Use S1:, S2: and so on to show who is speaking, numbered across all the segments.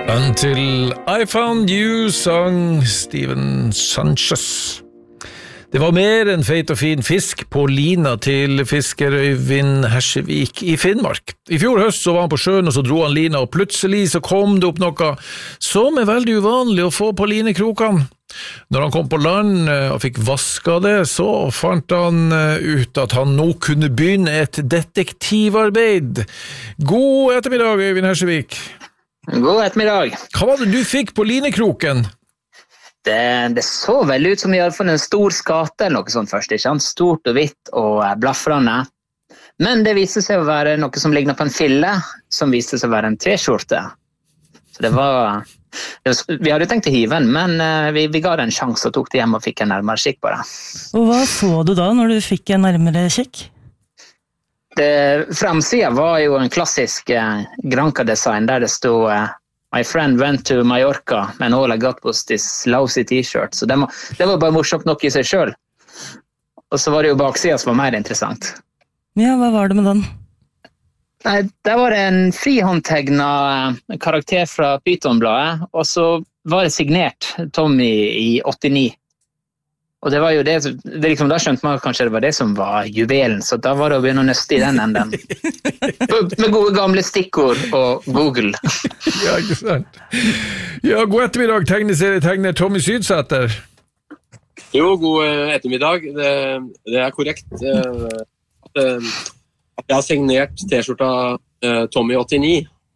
S1: Until I Found You, sang Steven Sanchez. Det var mer enn feit og fin fisk på lina til fisker Øyvind Hersevik I Finnmark. I fjor høst så var han på sjøen, og så dro han lina, og plutselig så kom det opp noe som veldig uvanlig å få på linekrokene. Når han kom på land og fikk vasket det, så fant han ut at han nå kunne begynne et detektivarbeid. God ettermiddag, Øyvind Hersevik.
S2: God ettermiddag.
S1: Hva var det du fikk på linekroken?
S2: Det så veldig ut som I hadde funnet en stor skate eller noe sånt først, ikke sant? Stort og hvitt og blafrende. Men det viste seg å være noe som lignet på en fille, som viste seg å være en T-skjorte. Så vi hadde tenkt å hive den, men vi ga det en sjanse og tok det hjem og fikk en nærmere kikk på det.
S3: Og hva så du da når du fikk en nærmere kikk?
S2: Framsiden var jo en klassisk Granca-design der det stod My friend went to Mallorca, and all I got was this lousy t-shirt. Så det var bare morsomt nok I seg selv. Og så var det jo baksiden som var mer interessant.
S3: Ja, hva var det med den?
S2: Nei, der var det en frihåndtegnet karakter fra Python-bladet, og så var det signert Tommy I 89. Og det var jo det liksom, da skjønte man kanskje det var det som var juvelen, så da var det å begynne å nøste I den enden. Med gode gamle stikkord og Google.
S1: Ja, ikke sant. Ja, god ettermiddag, tegneserietegner Tommy Sydsæter.
S4: Jo, god ettermiddag. Det korrekt at jeg har signert T-skjorta Tommy 89.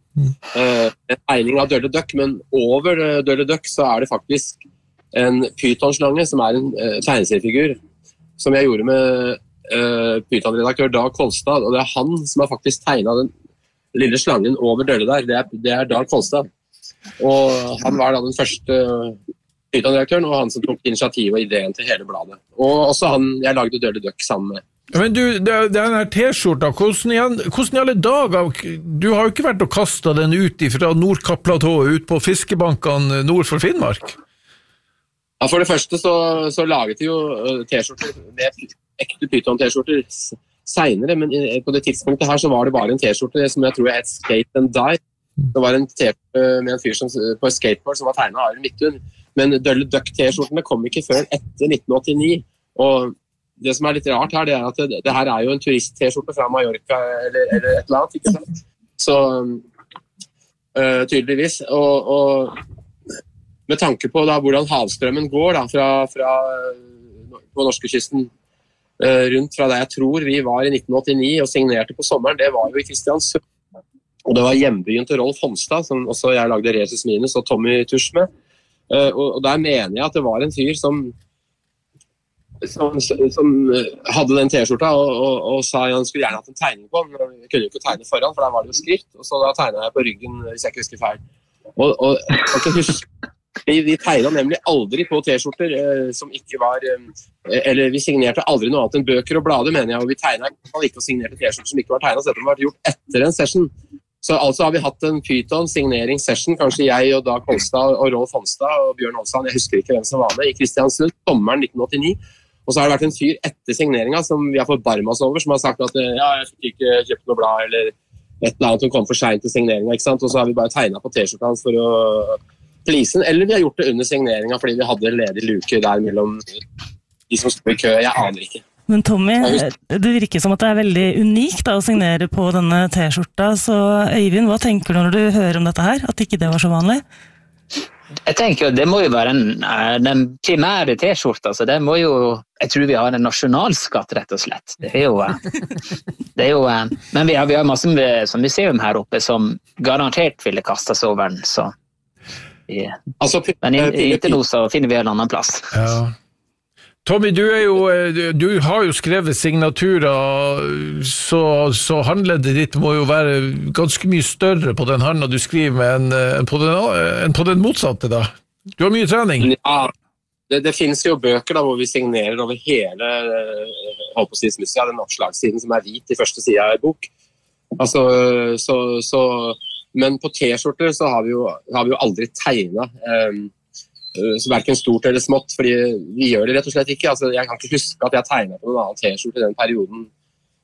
S4: En tegning av Dirty Duck, men over Dirty Duck så det faktisk en pythonslange som en tegneseriefigur som jeg gjorde med pythonredaktør Dag Kolstad, og det han som har faktisk tegnet den lille slangen over døret der, det Dag Kolstad. Og han var da den første pythonredaktøren, og han som tok initiativ og ideen til hele bladet. Og også han jeg lagde Dirty Duck sammen med.
S1: Men du, den her T-skjorta, hvordan I alle dager, du har jo ikke vært og kastet den ut fra Nordkapp-platået ut på fiskebankene nord for Finnmark?
S4: Ja, for det første så laget de jo T-skjorter med ekte Python-T-skjorter senere, men på det tidspunktet her så var det bare en T-skjorte som jeg tror het Skate and Die. Det var en T-skjorte med en fyr på et skateboard som var tegnet av Arild Midthun, men Dirty Duck-T-skjortene kom ikke før etter 1989, og det som litt rart her, det at det her jo en turist-T-skjorte fra Mallorca eller et eller annet, ikke sant? Så tydeligvis, og med tanke på da, hvordan havstrømmen går da, fra på norskekysten rundt fra der jeg tror vi var I 1989 og signerte på sommeren, det var jo I Kristiansund. Og det var hjembyen til Rolf Homstad, som også jeg lagde Resus Minus og Tommy Tusch med. Og der mener jeg at det var en fyr som hadde den T-skjorta og sa han skulle gjerne hatt en tegning på den, men jeg kunne jo ikke tegne foran, for der var det jo skrift, og så da tegnet jeg på ryggen hvis jeg ikke husker feil. Og jeg kan ikke huske Vi tegnet nemlig aldri på T-skjorter som ikke var, eller vi signerte aldri noe annet enn bøker og blader, mener jeg, og vi tegnet ikke og signerte T-skjorter som ikke var tegnet, så dette var gjort etter en session. Så altså har vi hatt en Python-signeringssession, kanskje jeg og Dag Kolstad og Rolf Homstad og Bjørn Olsson, jeg husker ikke hvem som var med, I Kristiansund, sommeren 1989, og så har det vært en fyr etter signeringen som vi har fått barmet oss over, som har sagt at ja, jeg fikk ikke kjøpt noe blad, eller et eller annet som kom for sent til signeringen, ikke sant? Og så har vi bare tegnet på T-skjorta hans for å plisen, eller vi har gjort det under signeringen fordi vi hadde en ledig luke der mellom de som står I kø, jeg aner ikke.
S3: Men Tommy, det virker som at det veldig unikt da, å signere på denne T-skjorta, så Øyvind, hva tenker du når du hører om dette her, at ikke det var så vanlig?
S2: Jeg tenker jo, det må jo være den primære T-skjorta, så det må jo, jeg tror vi har en nasjonalskatt rett og slett. Det jo, men vi har masse som museum her oppe som garantert ville kastes over den, så men inntil nå så finner vi en annen plass.
S1: Ja. Tommy, du har jo skrevet signaturer, så handledet ditt må jo være ganske mye større på den hånda du skriver med enn på den motsatte da. Du har mye trening.
S4: Ja, det finnes jo bøker da, hvor vi signerer over hele Hålpåstismuseet, den oppslagssiden som hvit I første siden av bok. Altså, men på T-skjorter så har vi jo aldri tegnet så hverken stort eller smått, fordi vi gjør det rett og slett ikke. Altså, jeg kan ikke huske at jeg tegnet på noen annen T-skjorte I den perioden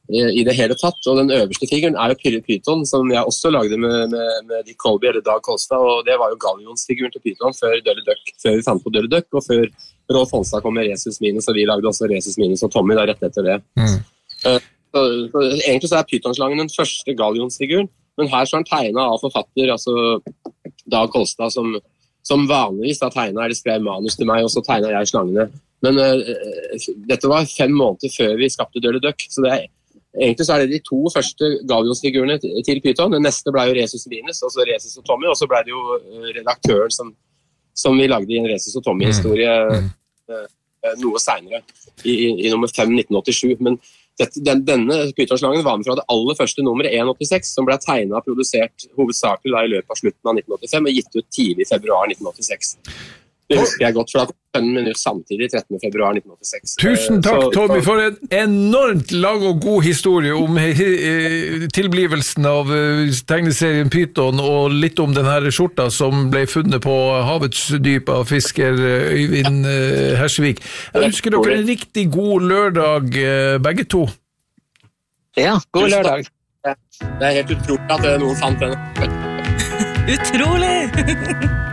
S4: i det hele tatt, og den øverste figuren jo Python, som jeg også lagde med Dick Colby eller Dag Kolstad, og det var jo gallionsfiguren til Python før vi fant på Dølle Duck, og før Rolf Holstad kom med Resus Minus, og vi lagde også Resus Minus og Tommy da rett etter det. Så egentlig så Python-slangen den første gallionsfiguren, men her så han tegnet av forfatter, altså Dag Kolstad, som vanligvis da tegnet, eller skrev manus til meg, og så tegnet jeg slangene. Men dette var 5 måneder før vi skapte Dølle Duck, så egentlig så det de 2 første gallionsfigurene til Python. Den neste ble jo Resus Minus, og så Resus og Tommy, og så ble det jo redaktøren som vi lagde i en Resus og Tommy-historie noe senere, i nummer 5, 1987. Men denne Python-slangen var med fra det aller første nummeret, 186, som ble tegnet og produsert hovedsakelig da i løpet av slutten av 1985, og gitt ut tidlig i februar 1986. Det husker jeg godt, for det kom 5 minutter samtidig, 13. februar 1986.
S1: Tusen takk, Tommy, for en enormt lang og god historie om tilblivelsen av tegneserien Python, og litt om denne skjorta som ble funnet på havets dyp av fisker Øyvind Hersevik. Jeg ønsker dere en riktig god lørdag, begge to.
S2: Ja, god lørdag.
S4: Det helt utrolig at noen fant den.
S3: Utrolig!